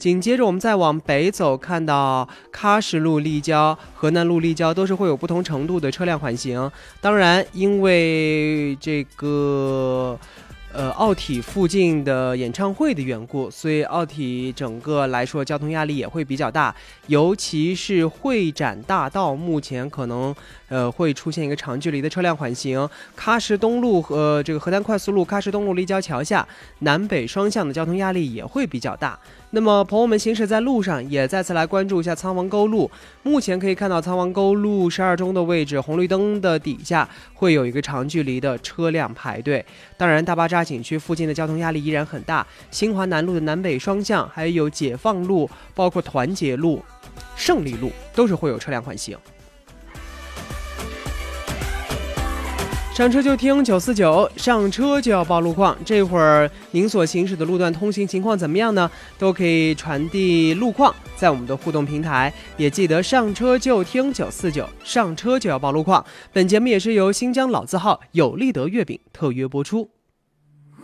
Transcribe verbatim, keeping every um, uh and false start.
紧接着我们再往北走，看到喀什路立交、河南路立交都是会有不同程度的车辆缓行。当然，因为这个呃奥体附近的演唱会的缘故，所以奥体整个来说交通压力也会比较大，尤其是会展大道，目前可能呃会出现一个长距离的车辆缓行。喀什东路和、呃、这个河南快速路喀什东路立交桥下南北双向的交通压力也会比较大。那么朋友们行驶在路上也再次来关注一下苍王沟路，目前可以看到苍王沟路十二中的位置，红绿灯的底下会有一个长距离的车辆排队。当然大巴扎景区附近的交通压力依然很大，新华南路的南北双向，还有解放路，包括团结路、胜利路都是会有车辆缓行。上车就听九四九，上车就要报路况。这会儿您所行驶的路段通行情况怎么样呢？都可以传递路况在我们的互动平台，也记得上车就听九四九，上车就要报路况。本节目也是由新疆老字号有利德月饼特约播出。